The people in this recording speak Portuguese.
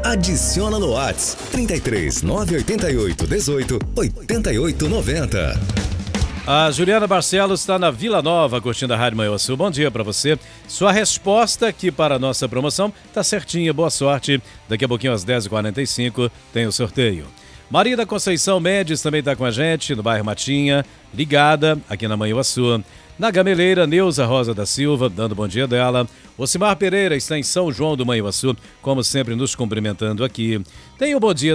Adiciona no WhatsApp 33 988 18 88 90. A Juliana Barcelos está na Vila Nova, curtindo a Rádio Manhuaçu. Bom dia para você. Sua resposta aqui para a nossa promoção tá certinha. Boa sorte. Daqui a pouquinho às 10h45 tem o sorteio. Maria da Conceição Mendes também está com a gente no bairro Matinha, ligada aqui na Manhuaçu. Na Gameleira, Neuza Rosa da Silva, dando bom dia dela. Ocimar Pereira está em São João do Manhuaçu, como sempre nos cumprimentando aqui. Tem o bom dia